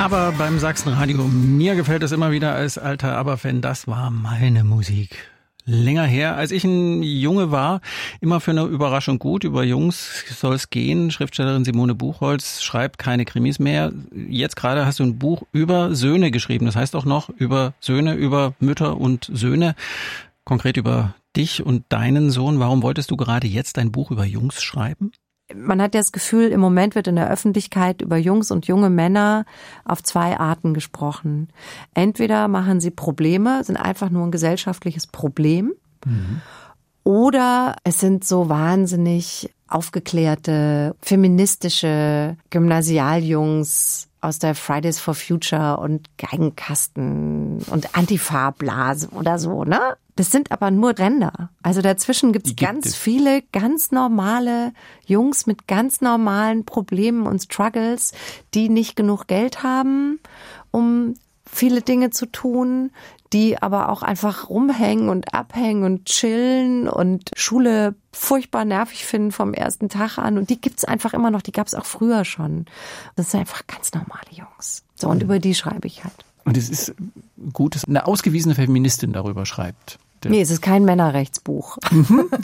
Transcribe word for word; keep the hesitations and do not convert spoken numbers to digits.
Aber beim Sachsenradio, mir gefällt es immer wieder als alter ABBA-Fan, das war meine Musik. Länger her, als ich ein Junge war, immer für eine Überraschung gut. Über Jungs soll es gehen. Schriftstellerin Simone Buchholz schreibt keine Krimis mehr. Jetzt gerade hast du ein Buch über Söhne geschrieben. Das heißt auch noch über Söhne, über Mütter und Söhne. Konkret über dich und deinen Sohn. Warum wolltest du gerade jetzt ein Buch über Jungs schreiben? Man hat ja das Gefühl, im Moment wird in der Öffentlichkeit über Jungs und junge Männer auf zwei Arten gesprochen. Entweder machen sie Probleme, sind einfach nur ein gesellschaftliches Problem, mhm. oder es sind so wahnsinnig aufgeklärte, feministische Gymnasialjungs aus der Fridays for Future und Geigenkasten und Antifa-Blase oder so, ne? Das sind aber nur Ränder. Also dazwischen gibt's gibt ganz es. viele ganz normale Jungs mit ganz normalen Problemen und Struggles, die nicht genug Geld haben, um viele Dinge zu tun, die aber auch einfach rumhängen und abhängen und chillen und Schule furchtbar nervig finden vom ersten Tag an. Und die gibt's einfach immer noch, die gab's auch früher schon. Das sind einfach ganz normale Jungs. So, und über die schreibe ich halt. Und es ist gut, dass eine ausgewiesene Feministin darüber schreibt. Nee, es ist kein Männerrechtsbuch.